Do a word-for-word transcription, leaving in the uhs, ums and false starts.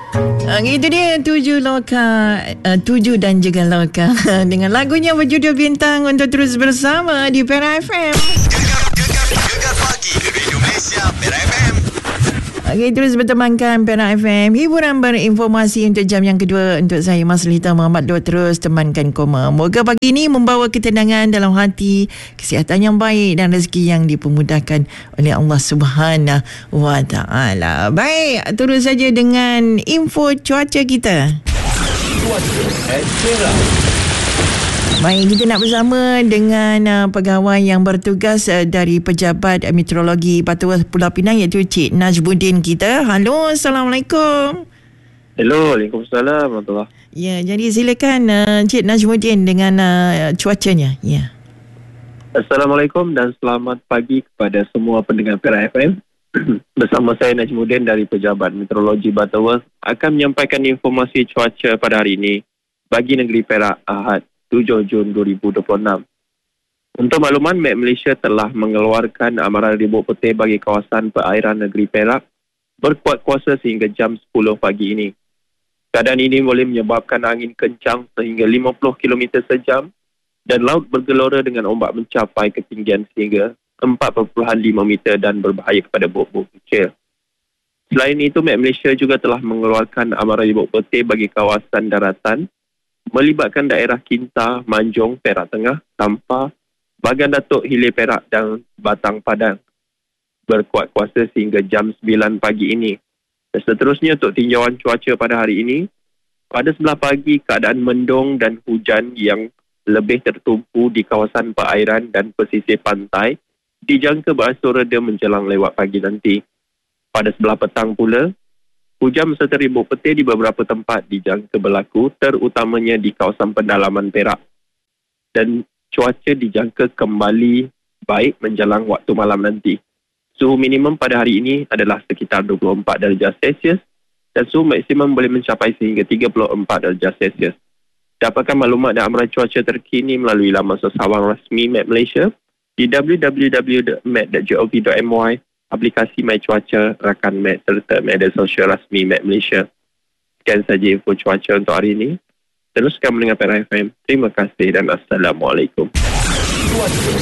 Uh, itu dia tujuh loka, uh, tujuh dan juga loka dengan lagunya berjudul Bintang untuk terus bersama di Perak F M. Gegar, gegar, gegar pagi Radio Malaysia Perak F M. Okey, terus bertemankan Perak F M. Hiburan berinformasi untuk jam yang kedua untuk saya, Maslita Muhammad Dua. Terus temankan koma. Moga pagi ini membawa ketenangan dalam hati, kesihatan yang baik dan rezeki yang dipermudahkan oleh Allah Subhanahu Wa Taala. Baik, terus saja dengan info cuaca kita. Cuaca at Perak. Baik, kita nak bersama dengan uh, pegawai yang bertugas uh, dari Pejabat Meteorologi Batu Pulau Pinang, iaitu Cik Najmuddin kita. Halo, Assalamualaikum. Hello, Waalaikumsalam warahmatullahi. Ya, jadi silakan uh, Cik Najmuddin dengan uh, cuacanya. Ya. Assalamualaikum dan selamat pagi kepada semua pendengar Perak F M. Bersama saya Najmuddin dari Pejabat Meteorologi Batu akan menyampaikan informasi cuaca pada hari ini bagi negeri Perak Ahad tujuh Jun dua ribu dua puluh enam. Untuk makluman, Met Malaysia telah mengeluarkan amaran ribut putih bagi kawasan perairan negeri Perak berkuat kuasa sehingga jam sepuluh pagi ini. Keadaan ini boleh menyebabkan angin kencang sehingga lima puluh kilometer sejam dan laut bergelora dengan ombak mencapai ketinggian sehingga empat perpuluhan lima meter dan berbahaya kepada bot-bot kecil. Selain itu, Met Malaysia juga telah mengeluarkan amaran ribut putih bagi kawasan daratan melibatkan daerah Kinta, Manjung, Perak Tengah, Tampar, Bagan Datuk, Hilir Perak dan Batang Padang berkuat kuasa sehingga jam sembilan pagi ini. Dan seterusnya untuk tinjauan cuaca pada hari ini, pada sebelah pagi keadaan mendung dan hujan yang lebih tertumpu di kawasan perairan dan pesisir pantai dijangka beransur reda menjelang lewat pagi nanti. Pada sebelah petang pula, hujan serta ribut petir di beberapa tempat dijangka berlaku, terutamanya di kawasan pendalaman Perak. Dan cuaca dijangka kembali baik menjelang waktu malam nanti. Suhu minimum pada hari ini adalah sekitar dua puluh empat darjah Celsius dan suhu maksimum boleh mencapai sehingga tiga puluh empat darjah Celsius. Dapatkan maklumat dan amaran cuaca terkini melalui laman sawang rasmi Met Malaysia di w w w dot met dot gov dot my, aplikasi My Cuaca, rakan Met serta media sosial rasmi Met Malaysia. Sekian saja info cuaca untuk hari ini. Teruskan mendengar Perak F M. Terima kasih dan Assalamualaikum.